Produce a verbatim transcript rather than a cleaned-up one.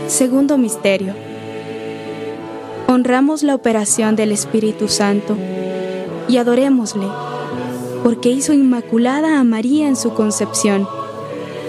Segundo misterio. Honramos la operación del Espíritu Santo y adorémosle, porque hizo inmaculada a María en su concepción.